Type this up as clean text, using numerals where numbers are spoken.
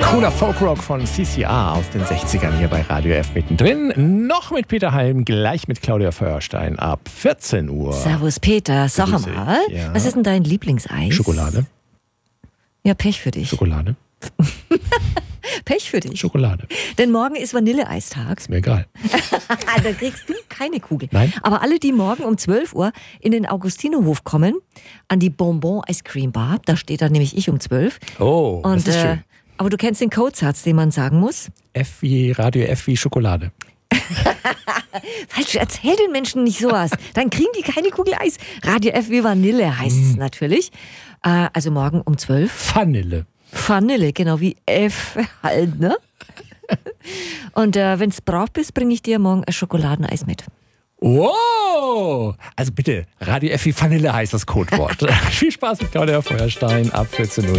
Cooler Folkrock von CCR aus den 60ern hier bei Radio F mittendrin. Noch mit Peter Halm, gleich mit Claudia Feuerstein ab 14 Uhr. Servus Peter, sag mal, Ja. was ist denn dein Lieblingseis? Schokolade. Ja, Pech für dich. Schokolade. Pech für dich. Schokolade. Denn morgen ist Vanilleeistag. Ist mir egal. Da kriegst du keine Kugel. Nein. Aber alle, die morgen um 12 Uhr in den Augustinerhof kommen, an die Bonbon Ice Cream Bar, da steht dann nämlich ich um 12. Oh, das Und, ist schön. aber du kennst den Codesatz, den man sagen muss. F wie Radio F wie Schokolade. Falsch, erzähl den Menschen nicht sowas. Dann kriegen die keine Kugel Eis. Radio F wie Vanille heißt es natürlich. Also morgen um 12. Vanille. Vanille, genau wie F halt, ne? Und wenn du brav bist, bringe ich dir morgen ein Schokoladeneis mit. Wow! Also bitte, Radio F wie Vanille heißt das Codewort. Viel Spaß mit Claudia Feuerstein ab 14 Uhr.